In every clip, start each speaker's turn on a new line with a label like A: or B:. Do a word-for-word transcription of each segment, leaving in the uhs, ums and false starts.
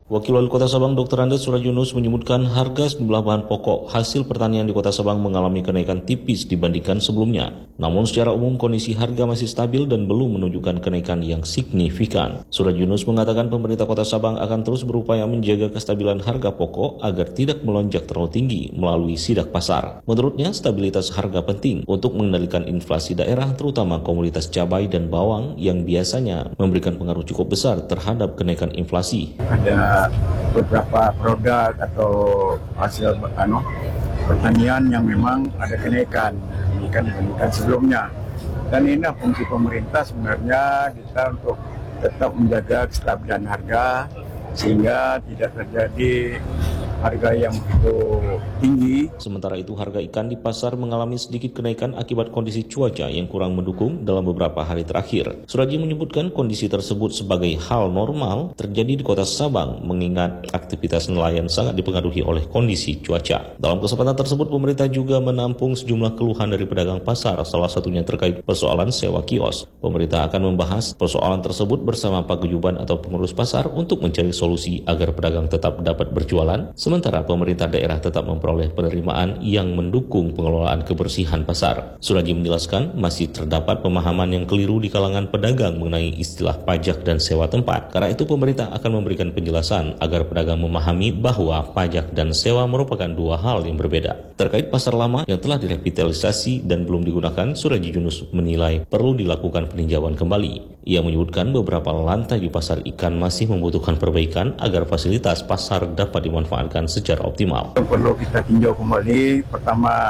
A: Wakil Wali Kota Sabang Doktor Andes Surajunus menyebutkan harga sejumlah bahan pokok hasil pertanian di Kota Sabang mengalami kenaikan tipis dibandingkan sebelumnya. Namun secara umum kondisi harga masih stabil dan belum menunjukkan kenaikan yang signifikan. Surajunus mengatakan pemerintah Kota Sabang akan terus berupaya menjaga kestabilan harga pokok agar tidak melonjak terlalu tinggi melalui sidak pasar. Menurutnya, stabilitas harga penting untuk mengendalikan inflasi daerah terutama komoditas cabai dan bawang yang biasanya memberikan pengaruh cukup besar terhadap kenaikan inflasi.
B: Ada beberapa produk atau hasil ano, pertanian yang memang ada kenaikan dibandingkan dibandingkan sebelumnya. Dan ini fungsi pemerintah sebenarnya kita untuk tetap menjaga kestabilan harga sehingga tidak terjadi harga yang begitu tinggi.
A: Sementara itu harga ikan di pasar mengalami sedikit kenaikan akibat kondisi cuaca yang kurang mendukung dalam beberapa hari terakhir. Suraji menyebutkan kondisi tersebut sebagai hal normal terjadi di Kota Sabang mengingat aktivitas nelayan sangat dipengaruhi oleh kondisi cuaca. Dalam kesempatan tersebut pemerintah juga menampung sejumlah keluhan dari pedagang pasar, salah satunya terkait persoalan sewa kios. Pemerintah akan membahas persoalan tersebut bersama paguyuban atau pengurus pasar untuk mencari solusi agar pedagang tetap dapat berjualan. Sementara pemerintah daerah tetap memperoleh penerimaan yang mendukung pengelolaan kebersihan pasar. Suraji menjelaskan masih terdapat pemahaman yang keliru di kalangan pedagang mengenai istilah pajak dan sewa tempat. Karena itu pemerintah akan memberikan penjelasan agar pedagang memahami bahwa pajak dan sewa merupakan dua hal yang berbeda. Terkait pasar lama yang telah direvitalisasi dan belum digunakan, Suraji Yunus menilai perlu dilakukan peninjauan kembali. Ia menyebutkan beberapa lantai di pasar ikan masih membutuhkan perbaikan agar fasilitas pasar dapat dimanfaatkan secara optimal.
B: Perlu kita tinjau kembali, pertama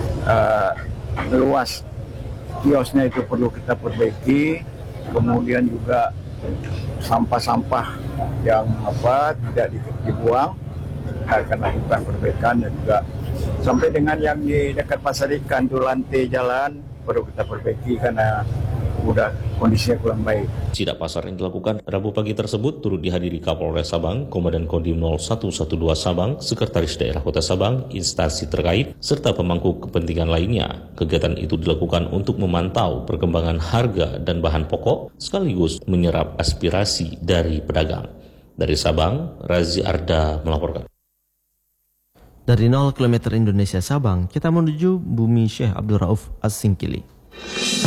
B: uh, luas kiosnya itu perlu kita perbaiki, kemudian juga sampah-sampah yang apa tidak dibuang akan lakukan perbaikan, dan juga sampai dengan yang di dekat pasar ikan itu lantai jalan perlu kita perbaiki karena udah kondisinya kurang baik.
A: Sidak pasar yang dilakukan Rabu pagi tersebut turut dihadiri Kapolres Sabang, Komandan Kodim nol satu satu dua Sabang, Sekretaris Daerah Kota Sabang, instansi terkait, serta pemangku kepentingan lainnya. Kegiatan itu dilakukan untuk memantau perkembangan harga dan bahan pokok, sekaligus menyerap aspirasi dari pedagang. Dari Sabang, Razi Arda melaporkan.
C: Dari nol kilometer Indonesia Sabang, kita menuju Bumi Syekh Abdul Rauf As-Singkili.